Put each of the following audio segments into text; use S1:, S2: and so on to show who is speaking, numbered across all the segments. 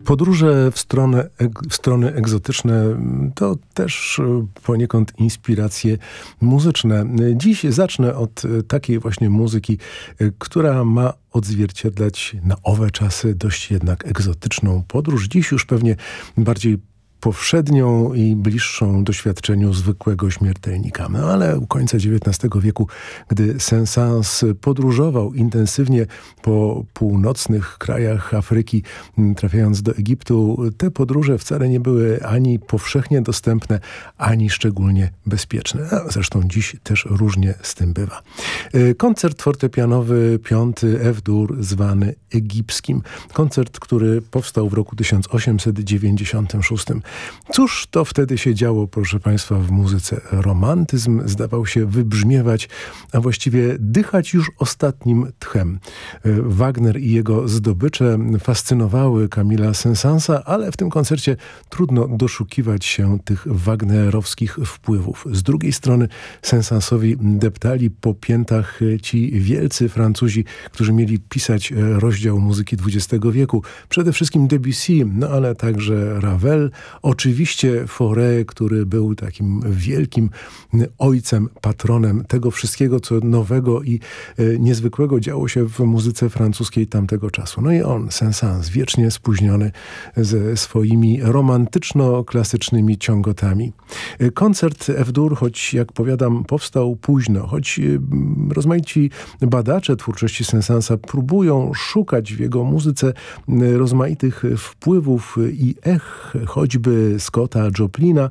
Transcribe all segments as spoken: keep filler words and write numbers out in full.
S1: Podróże w stronę, w strony egzotyczne to też poniekąd inspiracje muzyczne. Dziś zacznę od takiej właśnie muzyki, która ma odzwierciedlać na owe czasy dość jednak egzotyczną podróż. Dziś już pewnie bardziej powszednią i bliższą doświadczeniu zwykłego śmiertelnika. No ale u końca dziewiętnastego wieku, gdy Saint-Saëns podróżował intensywnie po północnych krajach Afryki, trafiając do Egiptu, te podróże wcale nie były ani powszechnie dostępne, ani szczególnie bezpieczne. A zresztą dziś też różnie z tym bywa. Koncert fortepianowy piąty F-dur zwany egipskim. Koncert, który powstał w roku tysiąc osiemset dziewięćdziesiątym szóstym. Cóż to wtedy się działo, proszę Państwa, w muzyce? Romantyzm zdawał się wybrzmiewać, a właściwie dychać już ostatnim tchem. Wagner i jego zdobycze fascynowały Camille'a Saint-Saënsa, ale w tym koncercie trudno doszukiwać się tych wagnerowskich wpływów. Z drugiej strony Saint-Saënsowi deptali po piętach ci wielcy Francuzi, którzy mieli pisać rozdział muzyki dwudziestego wieku. Przede wszystkim Debussy, no ale także Ravel, oczywiście Fauré, który był takim wielkim ojcem, patronem tego wszystkiego, co nowego i e, niezwykłego działo się w muzyce francuskiej tamtego czasu. No i on, Saint-Saëns, wiecznie spóźniony ze swoimi romantyczno-klasycznymi ciągotami. Koncert F-dur, choć jak powiadam, powstał późno, choć e, rozmaici badacze twórczości Saint-Saënsa próbują szukać w jego muzyce rozmaitych wpływów i ech, choćby Scotta, Joplina,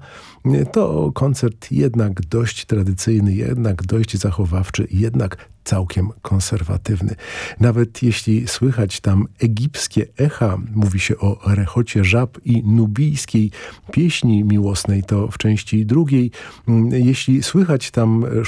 S1: to koncert jednak dość tradycyjny, jednak dość zachowawczy, jednak całkiem konserwatywny. Nawet jeśli słychać tam egipskie echa, mówi się o rechocie żab i nubijskiej pieśni miłosnej, to w części drugiej, jeśli słychać tam